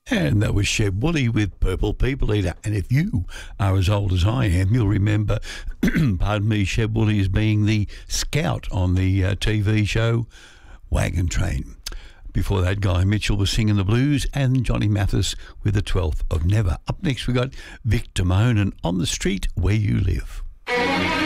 And that was Sheb Woolley with Purple People Eater. And if you are as old as I am, you'll remember, pardon me, Sheb Woolley as being the scout on the TV show Wagon Train. Before that, Guy Mitchell was singing the blues, and Johnny Mathis with the 12th of Never. Up next, we got Vic Damone and On the Street Where You Live.